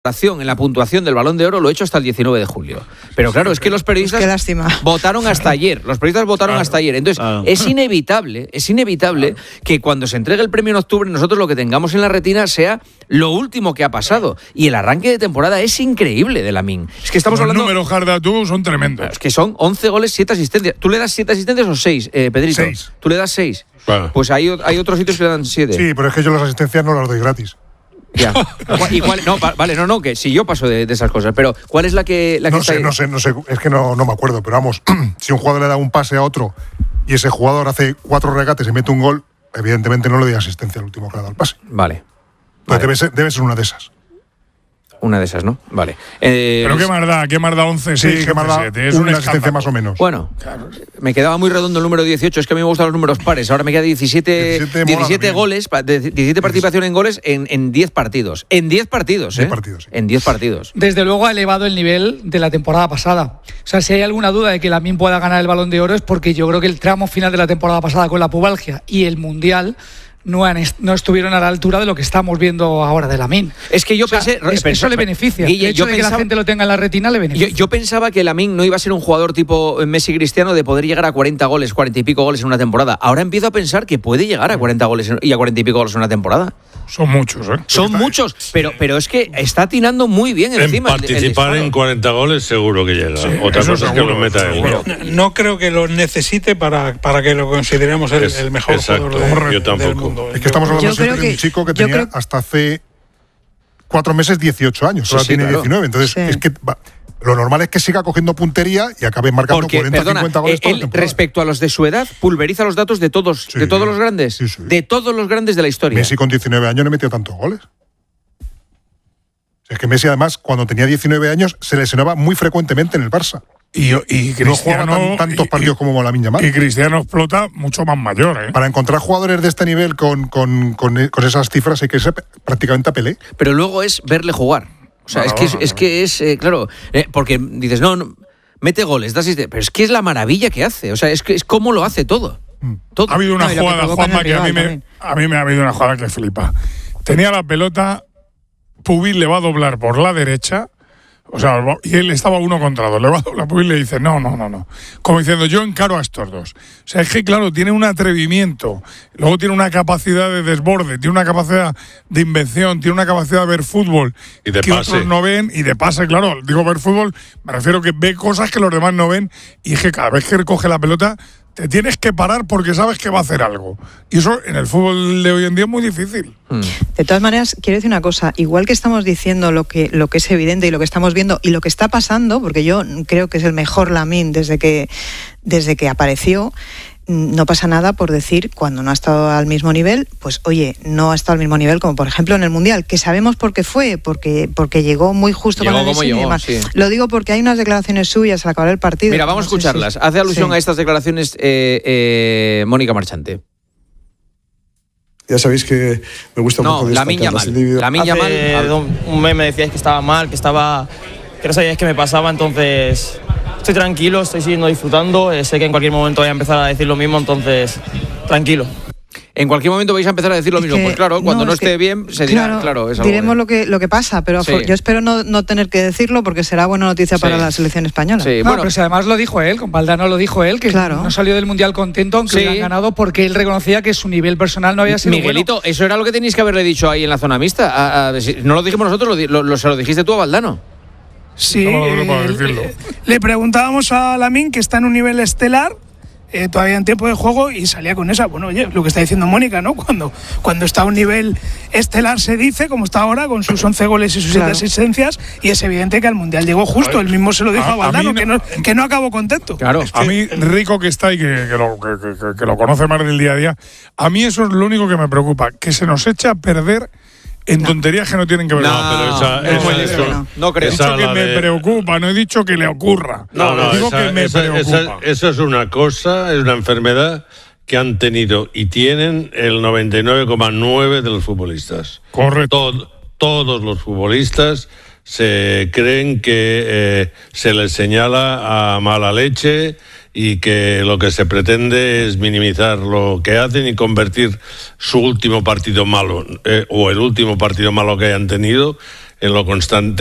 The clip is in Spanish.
en la puntuación del Balón de Oro lo he hecho hasta el 19 de julio. Pero claro, es que los periodistas votaron hasta ayer. Los periodistas votaron hasta ayer. Entonces, es inevitable que cuando se entregue el premio en octubre, nosotros lo que tengamos en la retina sea lo último que ha pasado. Y el arranque de temporada es increíble de Lamine. Es que estamos hablando... Los números, Jarda, tú son tremendos. Es que son 11 goles, 7 asistencias. ¿Tú le das 7 asistencias o 6, Pedrito? 6. ¿Tú le das 6? Claro. Pues hay otros sitios que le dan 7. Sí, pero es que yo las asistencias no las doy gratis. Ya. No, que si yo paso de esas cosas, pero ¿cuál es la que No está sé, es que no me acuerdo, pero vamos, si un jugador le da un pase a otro y ese jugador hace 4 regates y mete un gol, evidentemente no le doy asistencia al último que le ha dado el pase. Vale. Debe ser una de esas. Una de esas, ¿no? Vale. Pero ¿qué más da 11? Sí, ¿qué más da? Es una asistencia más o menos. Bueno, me quedaba muy redondo el número 18. Es que a mí me gustan los números pares. Ahora me queda 17 goles, 17 participación en goles en 10 partidos. En 10 partidos, ¿eh? 10 partidos, sí. En 10 partidos. Desde luego ha elevado el nivel de la temporada pasada. O sea, si hay alguna duda de que Lamine pueda ganar el Balón de Oro es porque yo creo que el tramo final de la temporada pasada con la pubalgia y el Mundial no estuvieron a la altura de lo que estamos viendo ahora de Lamine. Es que yo pensé... Eso le beneficia. Guille, el hecho de que la gente lo tenga en la retina le beneficia. Yo pensaba que Lamine no iba a ser un jugador tipo Messi Cristiano de poder llegar a 40 goles, 40 y pico goles en una temporada. Ahora empiezo a pensar que puede llegar a 40 goles y a 40 y pico goles en una temporada. Son muchos, ¿eh? Son muchos, pero es que está atinando muy bien encima. Participar en 40 goles seguro que llega. Sí, otra cosa es que lo meta él. No creo que lo necesite para que lo consideremos el mejor jugador yo tampoco. del mundo. Es que estamos hablando de un chico que tenía hasta hace 4 meses 18 años, ahora tiene 19. Entonces, es que lo normal es que siga cogiendo puntería y acabe marcando 40-50 goles. Él, respecto a los de su edad, pulveriza los datos de todos los grandes. Sí. De todos los grandes de la historia. Messi con 19 años no metió tantos goles. Es que Messi, además, cuando tenía 19 años, se lesionaba muy frecuentemente en el Barça. Y Cristiano no juega tantos partidos como Lamine Yamal. Y Cristiano explota mucho más mayor, ¿eh? Para encontrar jugadores de este nivel con esas cifras hay que ser prácticamente a Pelé. Pero luego es verle jugar. O sea, claro, porque dices, no, mete goles, da asistencia, pero es que es la maravilla que hace. O sea, es cómo lo hace todo. Ha habido una jugada, Juanma, que a mí me ha habido una jugada que flipa. Tenía la pelota, Pubil le va a doblar por la derecha. O sea, y él estaba 1 contra 2. Le va a doblar y le dice, no. Como diciendo, yo encaro a estos dos. O sea, es que, claro, tiene un atrevimiento. Luego tiene una capacidad de desborde, tiene una capacidad de invención, tiene una capacidad de ver fútbol y de que pase. Otros no ven. Y de pase, claro. Digo, ver fútbol, me refiero que ve cosas que los demás no ven. Y es que cada vez que coge la pelota, te tienes que parar porque sabes que va a hacer algo. Y eso en el fútbol de hoy en día es muy difícil. De todas maneras, quiero decir una cosa. Igual que estamos diciendo lo que es evidente y lo que estamos viendo y lo que está pasando, porque yo creo que es el mejor Lamine desde que apareció, no pasa nada por decir cuando no ha estado al mismo nivel, pues oye, no ha estado al mismo nivel como por ejemplo en el Mundial, que sabemos por qué fue, porque llegó muy justo con la lesión y demás. Sí. Lo digo porque hay unas declaraciones suyas al acabar el partido. Mira, vamos a escucharlas. Hace alusión a estas declaraciones Mónica Marchante. Ya sabéis que me gusta mucho destacar las individualidades. Hace un mes me decíais que estaba mal, que no sabíais qué me pasaba, entonces estoy tranquilo, estoy siguiendo disfrutando, sé que en cualquier momento voy a empezar a decir lo mismo, entonces tranquilo. En cualquier momento vais a empezar a decir lo mismo. Pues claro, cuando no esté bien, se dirá, claro, es algo diremos lo que pasa, pero yo espero no tener que decirlo porque será buena noticia para la selección española. Sí, pero si además lo dijo él, con Valdano lo dijo él, que no salió del Mundial contento, aunque hubieran ganado, porque él reconocía que su nivel personal no había sido Miguelito, bueno. Eso era lo que tenéis que haberle dicho ahí en la zona mixta. No lo dijimos nosotros, se lo dijiste tú a Valdano. Sí, le preguntábamos a Lamine, que está en un nivel estelar, todavía en tiempo de juego, y salía con esa. Bueno, oye, lo que está diciendo Mónica, ¿no? Cuando está a un nivel estelar se dice, como está ahora, con sus 11 goles y sus 7 asistencias, y es evidente que al Mundial llegó justo. Él mismo se lo dijo a Valdano, que no acabó contento. Claro, a mí, Rico que está y que lo conoce más del día a día, a mí eso es lo único que me preocupa, que se nos echa a perder en tonterías que no tienen que ver. No creo. He dicho que me preocupa, no he dicho que le ocurra. Digo que me preocupa. Eso es una cosa, es una enfermedad que han tenido y tienen el 99,9% de los futbolistas. Correcto. Todos los futbolistas se creen que se les señala a mala leche y que lo que se pretende es minimizar lo que hacen y convertir su último partido malo o el último partido malo que hayan tenido en lo constante